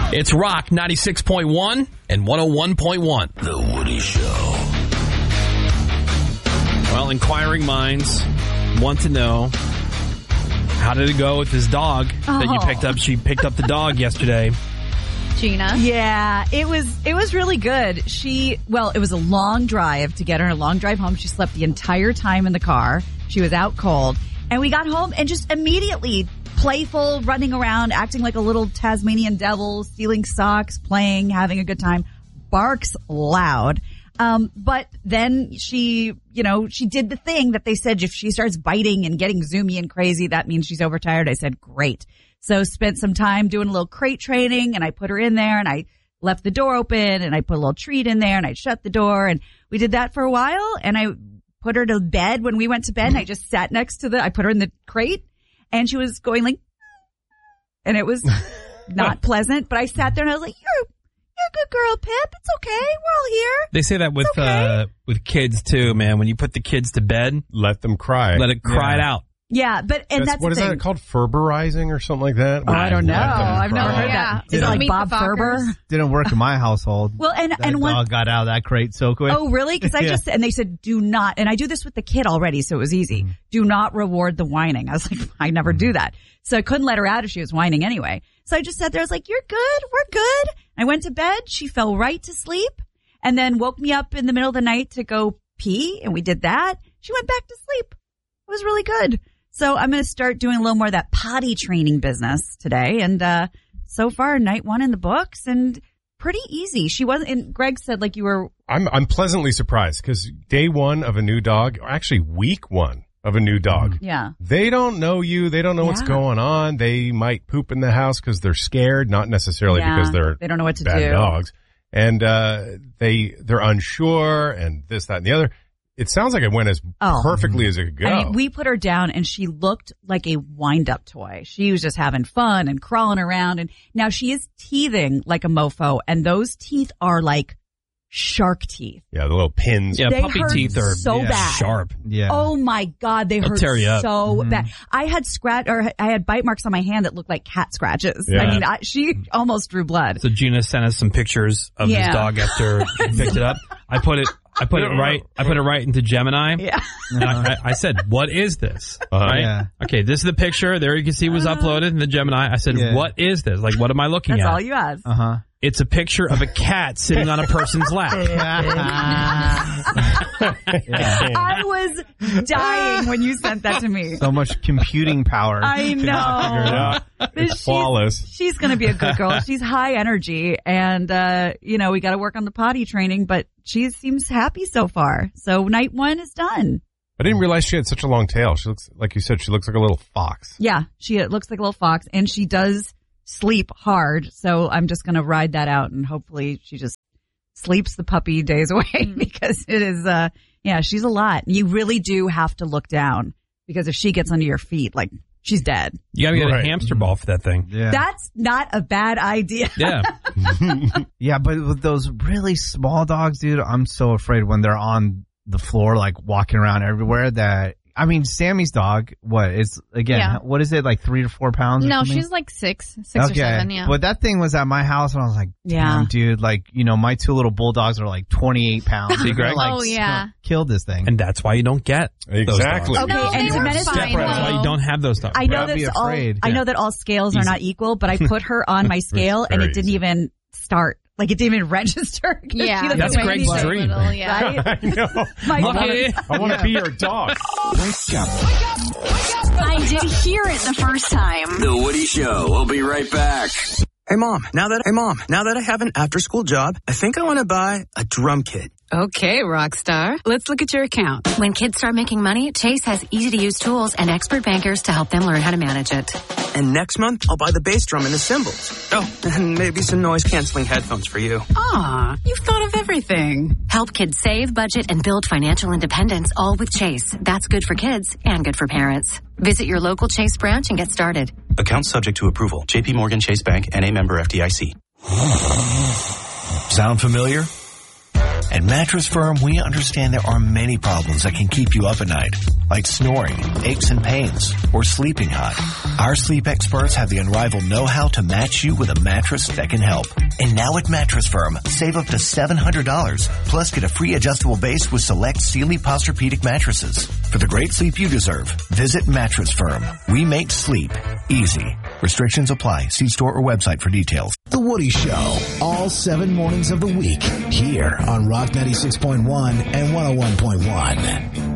It's Rock 96.1 and 101.1. The Woody Show. Well, inquiring minds want to know, how did it go with this dog that you picked up? She picked up the dog yesterday. Gina. Yeah, it was really good. It was a long drive to get her, a long drive home. She slept the entire time in the car. She was out cold. And we got home and just immediately playful, running around, acting like a little Tasmanian devil, stealing socks, playing, having a good time, barks loud. But then she did the thing that they said, if she starts biting and getting zoomy and crazy, that means she's overtired. I said, great. So spent some time doing a little crate training, and I put her in there, and I left the door open, and I put a little treat in there, and I shut the door, and we did that for a while, and I put her to bed. When we went to bed, and I just sat next to I put her in the crate, and she was going like, and it was not pleasant, but I sat there and I was like, you're a good girl, Pip. It's okay. We're all here. They say that with kids too, man. When you put the kids to bed, let them cry. Let it cry it out. Yeah, but that's what the is thing. that called? Ferberizing or something like that? Oh, I don't know. I've never heard that. Is it like Bob Ferber? Didn't work in my household. Well, and dog got out of that crate so quick. Oh, really? Because and they said, do not, and I do this with the kid already, so it was easy. Do not reward the whining. I was like, I never do that. So I couldn't let her out if she was whining anyway. So I just sat there. I was like, you're good. We're good. I went to bed. She fell right to sleep and then woke me up in the middle of the night to go pee. And we did that. She went back to sleep. It was really good. So I'm going to start doing a little more of that potty training business today. And so far, night one in the books and pretty easy. She wasn't, and Greg said like you were. I'm pleasantly surprised because day one of a new dog, or actually week one of a new dog. Yeah. They don't know you. They don't know what's going on. They might poop in the house because they're scared, not necessarily because they don't know what to bad do. dogs. And they're unsure and this, that, and the other. It sounds like it went as perfectly as it could go. I mean, we put her down and she looked like a wind-up toy. She was just having fun and crawling around. And now she is teething like a mofo. And those teeth are like shark teeth. Yeah, the little pins. Yeah, they puppy hurt teeth are so bad. Sharp. Yeah. Oh my God, they hurt tear you up. so bad. I had bite marks on my hand that looked like cat scratches. Yeah. I mean, she almost drew blood. So Gina sent us some pictures of this dog after she picked it up. I put it right into Gemini. Yeah. And I said, what is this? Right? Yeah. Okay, this is the picture. There you can see it was uploaded in the Gemini. I said, what is this? Like, what am I looking That's at? all you asked. It's a picture of a cat sitting on a person's lap. I was dying when you sent that to me. So much computing power. I know. It's flawless. She's going to be a good girl. She's high energy and, we got to work on the potty training, but she seems happy so far. So night one is done. I didn't realize she had such a long tail. She looks, like you said, she looks like a little fox. Yeah, she looks like a little fox and she does sleep hard. So I'm just going to ride that out and hopefully she just sleeps the puppy days away because it is, she's a lot. You really do have to look down because if she gets under your feet, like she's dead. You got to get a hamster ball for that thing. Yeah. That's not a bad idea. Yeah. Yeah, but with those really small dogs, dude, I'm so afraid when they're on the floor, like walking around everywhere that, I mean, Sammy's dog, what is it, like 3 to 4 pounds? No, or something? she's like six or 7, yeah. But that thing was at my house and I was like, damn, dude, like, my 2 little bulldogs are like 28 pounds. See, Greg? Killed this thing. And that's why you don't get those Exactly. dogs. Okay, No, and they to were Menace fine, That's why you don't have those dogs. I know I'd be that afraid. I know that all scales are not equal, but I put her on my scale and it didn't even start. Like it didn't even register. Yeah. That's Greg's dream. Little, yeah. Right? I know. I want to be your dog. I did hear it the first time. The Woody Show. We'll be right back. Hey mom, now that I have an after-school job, I think I want to buy a drum kit. Okay, Rockstar. Let's look at your account. When kids start making money, Chase has easy-to-use tools and expert bankers to help them learn how to manage it. And next month, I'll buy the bass drum and the cymbals. Oh, and maybe some noise-canceling headphones for you. Aw, you've thought of everything. Help kids save, budget, and build financial independence, all with Chase. That's good for kids and good for parents. Visit your local Chase branch and get started. Account subject to approval. J.P. Morgan Chase Bank, N.A. member FDIC. Sound familiar? At Mattress Firm, we understand there are many problems that can keep you up at night, like snoring, aches and pains, or sleeping hot. Our sleep experts have the unrivaled know-how to match you with a mattress that can help. And now at Mattress Firm, save up to $700, plus get a free adjustable base with select Sealy Posturepedic mattresses. For the great sleep you deserve, visit Mattress Firm. We make sleep easy. Restrictions apply. See store or website for details. The Woody Show, all 7 mornings of the week, here on Rock 96.1 and 101.1.